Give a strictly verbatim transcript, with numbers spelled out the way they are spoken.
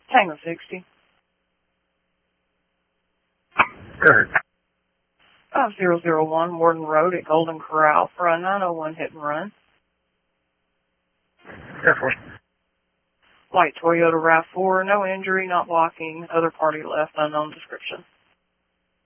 Tango sixty. Good. five zero zero one Warden Road at Golden Corral for a nine oh one hit and run. Careful. White Toyota RAV four, no injury, not blocking, other party left, unknown description.